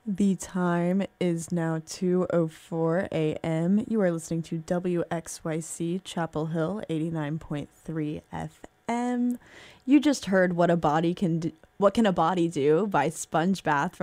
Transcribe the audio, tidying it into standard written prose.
The time is now 2:04 a.m. You are listening to WXYC Chapel Hill 89.3 FM. You just heard What Can a Body Do by Sponge Bath from